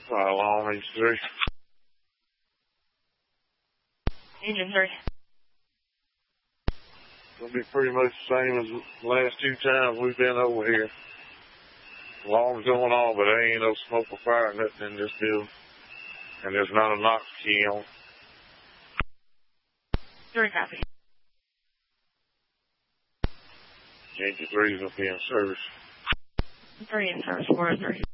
Alarm Engine 3. Engine 3. It'll be pretty much the same as the last two times we've been over here. Alarm's going on, but there ain't no smoke or fire or nothing in this building. And there's not a knock key on. 3 copy. Engine 3 is up here in service. 3 in service, 403.